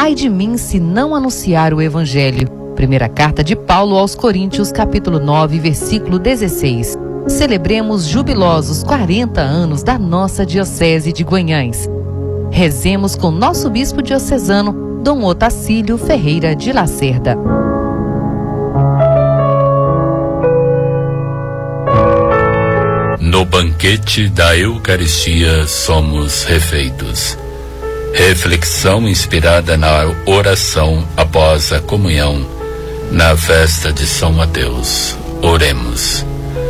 Ai de mim se não anunciar o Evangelho. Primeira carta de Paulo aos Coríntios, capítulo 9, versículo 16. Celebremos jubilosos 40 anos da nossa Diocese de Guanhães. Rezemos com nosso bispo diocesano, Dom Otacílio Ferreira de Lacerda. No banquete da Eucaristia somos refeitos. Reflexão inspirada na oração após a comunhão na festa de São Mateus. Oremos.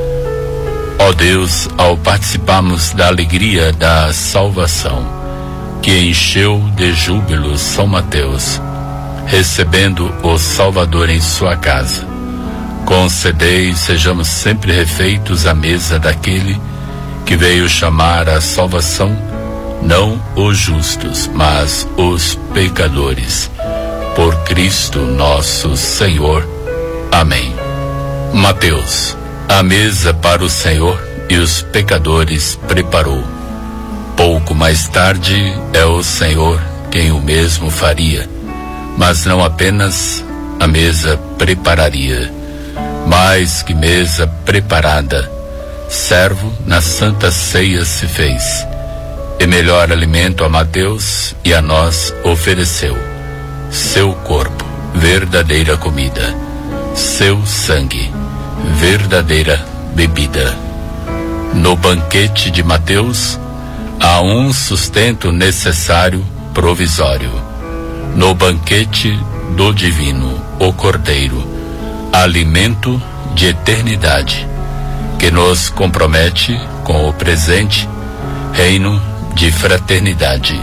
Ó Deus, ao participarmos da alegria da salvação, que encheu de júbilo São Mateus, recebendo o Salvador em sua casa, concedei sejamos sempre refeitos à mesa daquele que veio chamar à salvação não os justos, mas os pecadores. Por Cristo nosso Senhor. Amém. Mateus, a mesa para o Senhor e os pecadores preparou. Pouco mais tarde é o Senhor quem o mesmo faria, mas não apenas a mesa prepararia, mais que mesa preparada, servo na Santa Ceia se fez, e melhor alimento a Mateus e a nós ofereceu. Seu corpo, verdadeira comida, seu sangue, verdadeira bebida. No banquete de Mateus, há um sustento necessário provisório. No banquete do Divino, o Cordeiro, alimento de eternidade, que nos compromete com o presente reino de fraternidade.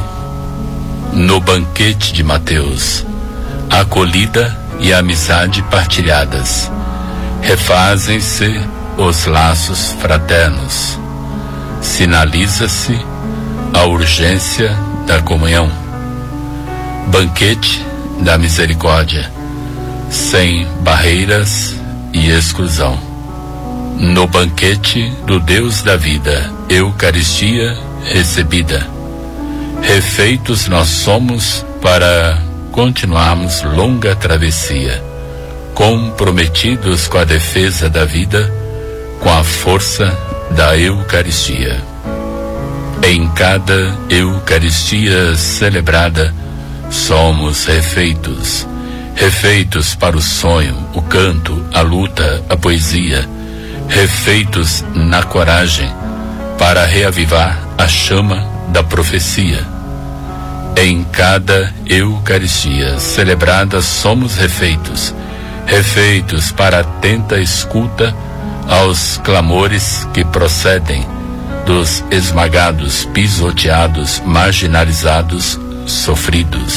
No banquete de Mateus, a acolhida e a amizade partilhadas, refazem-se os laços fraternos, sinaliza-se a urgência da comunhão. Banquete da misericórdia, sem barreiras e exclusão. No banquete do Deus da vida, Eucaristia recebida, refeitos nós somos para continuarmos longa travessia, comprometidos com a defesa da vida, com a força da Eucaristia. Em cada Eucaristia celebrada, somos refeitos, refeitos para o sonho, o canto, a luta, a poesia, refeitos na coragem, para reavivar a chama da profecia. Em cada Eucaristia celebrada somos refeitos, refeitos para atenta escuta aos clamores que procedem dos esmagados, pisoteados, marginalizados, sofridos.